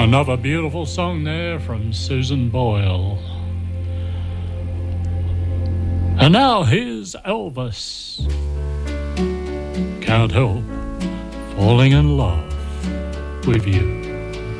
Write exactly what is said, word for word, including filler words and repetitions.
Another beautiful song there from Susan Boyle. And now here's Elvis. Can't help falling in love with you.